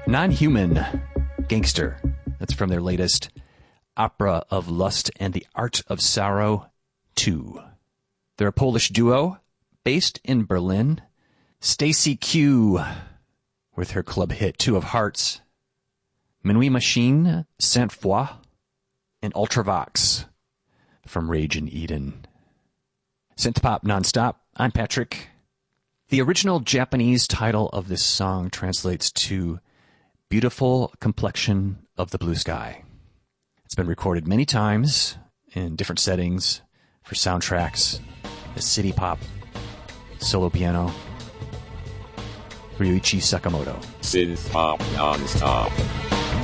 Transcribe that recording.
Non-Human Gangster. That's from their latest Opera of Lust and the Art of Sorrow 2. They're a Polish duo based in Berlin. Stacy Q with her club hit Two of Hearts. Minuit Machine, Sainte Foy, and Ultravox from Rage in Eden. Synth Pop Nonstop. I'm Patrick. The original Japanese title of this song translates to Beautiful Complexion of the Blue Sky. It's been recorded many times in different settings for soundtracks, as city pop, solo piano. Ryuichi Sakamoto. Synth Pop Nonstop.